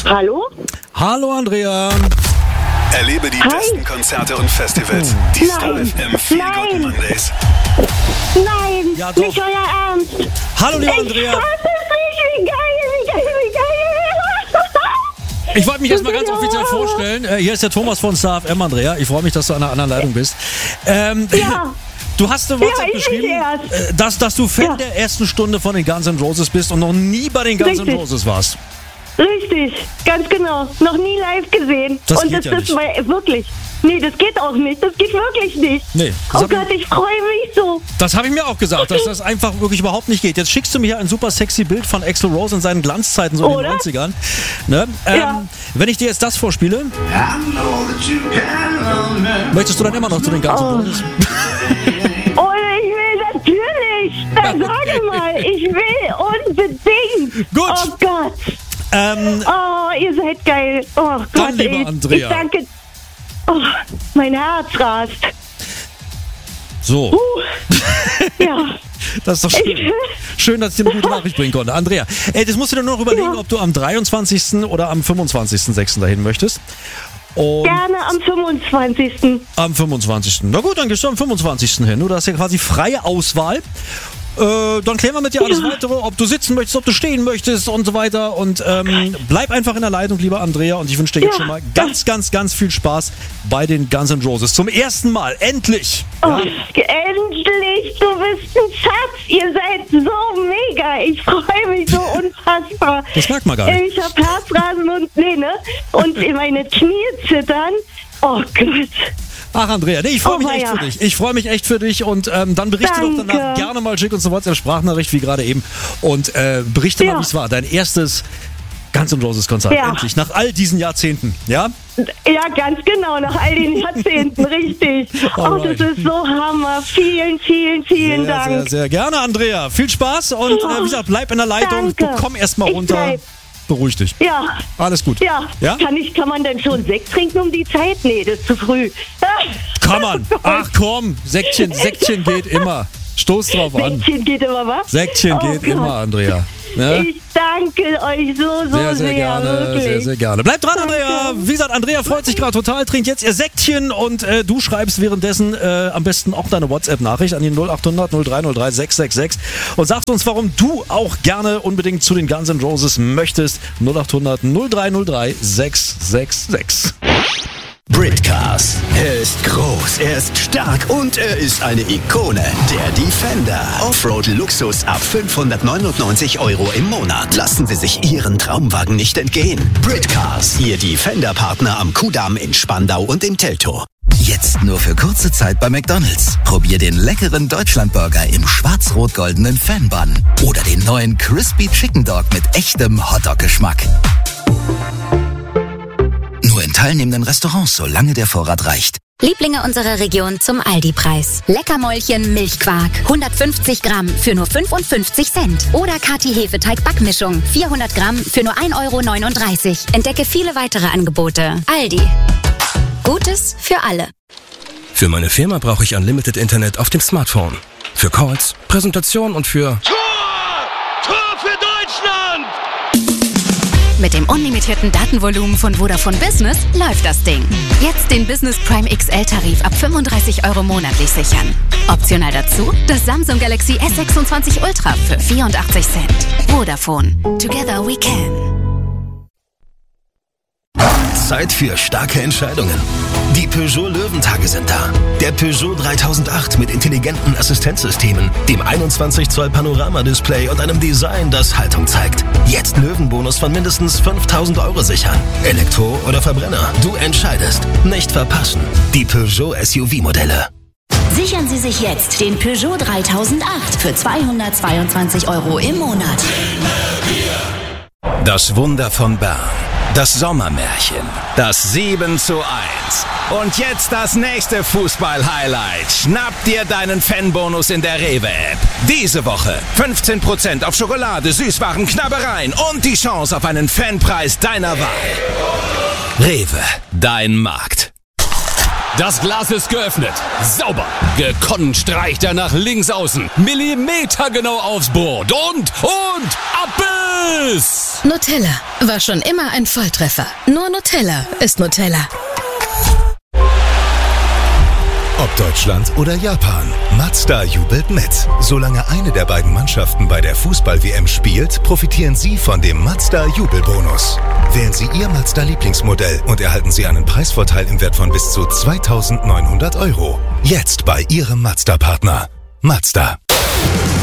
Hallo? Hallo Andrea. Erlebe die besten Konzerte und Festivals. Die Star FM Feel Good Mondays. Nein, Ja, doch. nicht euer Ernst. Hallo liebe Ich Andrea. fass es nicht, wie geil. Ich wollte mich erstmal ganz offiziell vorstellen. Hier ist der Thomas von Star FM, Andrea. Ich freue mich, dass du an einer anderen Leitung bist. Ja. Du hast eine WhatsApp ich geschrieben, erst. dass du Fan Ja. der ersten Stunde von den Guns N' Roses bist und noch nie bei den Guns N' Richtig. Roses warst. Richtig, ganz genau. Noch nie live gesehen. Das Und geht ja nicht. war wirklich. Nee, das geht auch nicht. Das geht wirklich nicht. Nee, das Oh hab ich- Gott, ich freue mich so. Das habe ich mir auch gesagt, dass das einfach wirklich überhaupt nicht geht. Jetzt schickst du mir hier ein super sexy Bild von Axl Rose in seinen Glanzzeiten, so in den Oder? 90ern. Ne? Ja. Wenn ich dir jetzt das vorspiele, möchtest du dann immer noch zu den Guns N' Roses? Oh, ich will natürlich. Sage mal, ich will unbedingt. Gut. Oh Gott. Oh, ihr seid geil. Oh Gott, liebe ey. Andrea. Ich danke. Oh, mein Herz rast. So, Ja. das ist doch schön. Schön, dass ich dir eine gute Nachricht bringen konnte. Andrea, das musst du dir nur noch überlegen, Ja. ob du am 23. oder am 25.06. dahin möchtest. Und Gerne am 25. am 25. Na gut, dann gehst du am 25. hin. Du hast ja quasi freie Auswahl. Dann klären wir mit dir alles Weitere, ob du sitzen möchtest, ob du stehen möchtest und so weiter. Und bleib einfach in der Leitung, lieber Andrea. Und ich wünsche dir jetzt schon mal ganz, ganz, ganz viel Spaß bei den Guns N' Roses. Zum ersten Mal, endlich! Oh, endlich, du bist ein Schatz. Ihr seid so mega. Ich freue mich so unfassbar. Das merkt man gar nicht. Ich habe Herzrasen und meine Knie zittern. Oh Gott. Ach, Andrea, nee, ich freue Oh, mich echt weia. für dich. Ich freue mich echt für dich und dann berichte doch danach Danke. gerne mal, schick uns eine WhatsApp-Sprachnachricht, wie gerade eben. Und berichte mal, Ja. wie es war. Dein erstes Guns N' Roses-Konzert. Ja. Endlich, nach all diesen Jahrzehnten. Ja? Ja, ganz genau, nach all den Jahrzehnten, richtig. Oh, Alright. das ist so Hammer. Vielen, vielen, vielen Sehr, Dank. sehr, sehr gerne, Andrea. Viel Spaß und wie gesagt, bleib in der Leitung. Danke. Du komm erst mal Ich runter. bleib. Beruhig dich. Ja, Alles gut. ja. Ja? Kann man denn schon Sekt trinken um die Zeit? Nee, das ist zu früh. Kann man. Ach komm, Säckchen geht immer. Stoß drauf an. Säckchen geht immer, was? Säckchen Oh geht Gott. immer, Andrea. Ne? Ich danke euch so Sehr, sehr gerne, wirklich. sehr, sehr gerne. Bleibt dran, Andrea. Wie gesagt, Andrea freut sich gerade total, trinkt jetzt ihr Säckchen und du schreibst währenddessen am besten auch deine WhatsApp-Nachricht an die 0800 0303 666 und sagst uns, warum du auch gerne unbedingt zu den Guns N' Roses möchtest. 0800 0303 666. Britcars. Er ist groß, er ist stark und er ist eine Ikone. Der Defender. Offroad-Luxus ab 599 € im Monat. Lassen Sie sich Ihren Traumwagen nicht entgehen. Britcars. Ihr Defender-Partner am Kudamm in Spandau und in Teltow. Jetzt nur für kurze Zeit bei McDonald's. Probier den leckeren Deutschlandburger im schwarz-rot-goldenen Fan-Bun. Oder den neuen Crispy Chicken Dog mit echtem Hotdog-Geschmack. Nur in teilnehmenden Restaurants, solange der Vorrat reicht. Lieblinge unserer Region zum Aldi-Preis. Leckermäulchen Milchquark. 150 Gramm für nur 55 Cent. Oder Kati Hefeteig Backmischung. 400 Gramm für nur 1,39 €. Entdecke viele weitere Angebote. Aldi. Gutes für alle. Für meine Firma brauche ich Unlimited Internet auf dem Smartphone. Für Calls, Präsentation und für... Tor für Deutschland! Mit dem unlimitierten Datenvolumen von Vodafone Business läuft das Ding. Jetzt den Business Prime XL-Tarif ab 35 € monatlich sichern. Optional dazu das Samsung Galaxy S26 Ultra für 84 Cent. Vodafone. Together we can. Zeit für starke Entscheidungen. Die Peugeot Löwentage sind da. Der Peugeot 3008 mit intelligenten Assistenzsystemen, dem 21 Zoll Panorama-Display und einem Design, das Haltung zeigt. Jetzt Löwenbonus von mindestens 5.000 € sichern. Elektro oder Verbrenner, du entscheidest. Nicht verpassen. Die Peugeot SUV-Modelle. Sichern Sie sich jetzt den Peugeot 3008 für 222 € im Monat. Das Wunder von Bern. Das Sommermärchen. Das 7:1. Und jetzt das nächste Fußball-Highlight. Schnapp dir deinen Fanbonus in der Rewe-App. Diese Woche 15% auf Schokolade, Süßwaren, Knabbereien und die Chance auf einen Fanpreis deiner Wahl. Rewe, dein Markt. Das Glas ist geöffnet. Sauber. Gekonnt streicht er nach links außen. Millimetergenau aufs Board. Und Abbiss! Nutella war schon immer ein Volltreffer. Nur Nutella ist Nutella. Ob Deutschland oder Japan, Mazda jubelt mit. Solange eine der beiden Mannschaften bei der Fußball-WM spielt, profitieren Sie von dem Mazda-Jubelbonus. Wählen Sie Ihr Mazda-Lieblingsmodell und erhalten Sie einen Preisvorteil im Wert von bis zu 2.900 €. Jetzt bei Ihrem Mazda-Partner. Mazda.